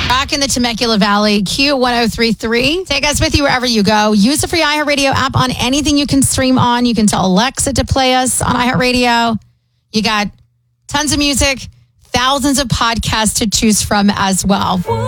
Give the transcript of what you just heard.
Back in the Temecula Valley, Q1033. Take us with you wherever you go. Use the free iHeartRadio app on anything you can stream on. You can tell Alexa to play us on iHeartRadio. You got tons of music, thousands of podcasts to choose from as well.